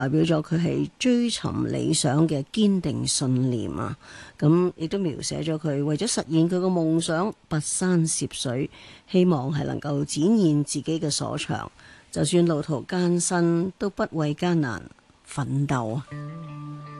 代表咗佢係追尋理想嘅堅定信念啊！咁亦都描寫咗佢為咗實現佢個夢想，跋山涉水，希望係能夠展現自己嘅所長，就算路途艱辛，都不畏艱難，奮鬥啊！